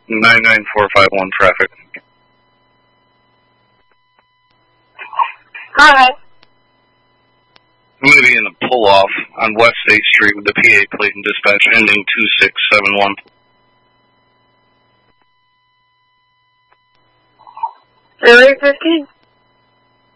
99451 traffic. Hi. I'm going to be in the pull-off on West State Street with the PA plate and dispatch ending 2671. Area 15?